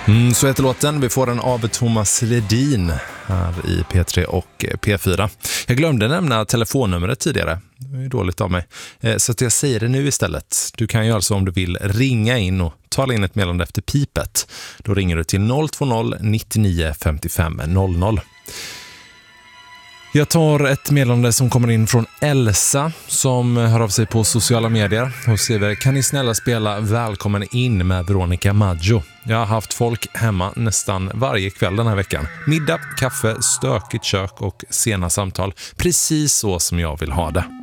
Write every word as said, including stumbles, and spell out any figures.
Mm, så heter låten. Vi får den av Thomas Ledin här i P tre och P fyra. Jag glömde nämna telefonnumret tidigare. Det är dåligt av mig. Så att jag säger det nu istället. Du kan ju alltså, om du vill, ringa in och tala in ett meddelande efter pipet. Då ringer du till noll två noll nittionio femtiofem noll noll. Jag tar ett meddelande som kommer in från Elsa som hör av sig på sociala medier och skriver: kan ni snälla spela Välkommen in med Veronica Maggio? Jag har haft folk hemma nästan varje kväll den här veckan. Middag, kaffe, stökigt kök och sena samtal. Precis så som jag vill ha det.